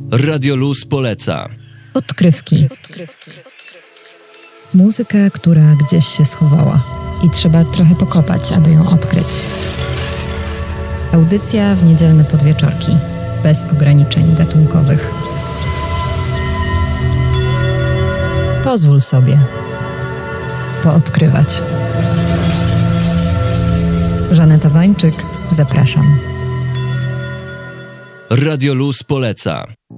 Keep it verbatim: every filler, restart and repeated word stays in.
Radio Luz poleca. Odkrywki. Muzyka, która gdzieś się schowała i trzeba trochę pokopać, aby ją odkryć. Audycja w niedzielne podwieczorki, bez ograniczeń gatunkowych. Pozwól sobie poodkrywać. Żaneta Wańczyk, zapraszam. Radio Luz poleca.